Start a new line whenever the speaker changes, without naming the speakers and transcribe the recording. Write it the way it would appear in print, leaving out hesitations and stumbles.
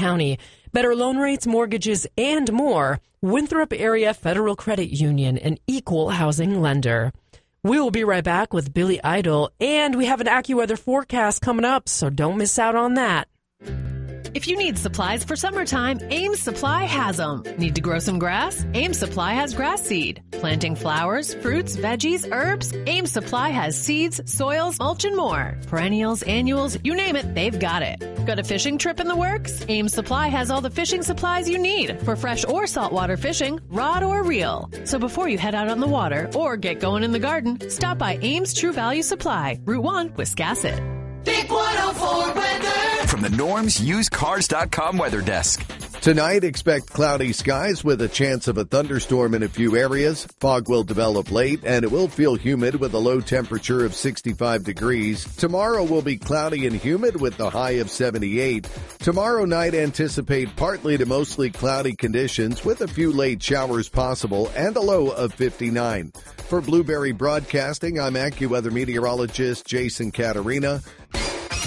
County. Better loan rates, mortgages, and more. Winthrop Area Federal Credit Union, an equal housing lender. We will be right back with Billy Idol, and we have an AccuWeather forecast coming up, so don't miss out on that.
If you need supplies for summertime, Ames Supply has them. Need to grow some grass? Ames Supply has grass seed. Planting flowers, fruits, veggies, herbs? Ames Supply has seeds, soils, mulch, and more. Perennials, annuals, you name it, they've got it. Got a fishing trip in the works? Ames Supply has all the fishing supplies you need for fresh or saltwater fishing, rod or reel. So before you head out on the water or get going in the garden, stop by Ames True Value Supply, Route 1, Wiscasset.
Big 104 weather.
From the Norm's UsedCars.com weather desk.
Tonight, expect cloudy skies with a chance of a thunderstorm in a few areas. Fog will develop late, and it will feel humid with a low temperature of 65 degrees. Tomorrow will be cloudy and humid with the high of 78. Tomorrow night, anticipate partly to mostly cloudy conditions with a few late showers possible and a low of 59. For Blueberry Broadcasting, I'm AccuWeather meteorologist Jason Caterina.